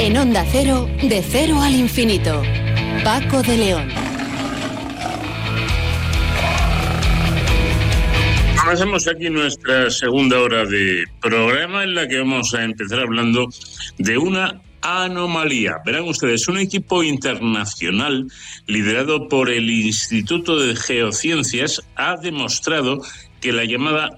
En Onda Cero, de cero al infinito. Paco de León. Comenzamos aquí nuestra segunda hora de programa, en la que vamos a empezar hablando de una anomalía. Verán ustedes, un equipo internacional liderado por el Instituto de Geociencias ha demostrado que la llamada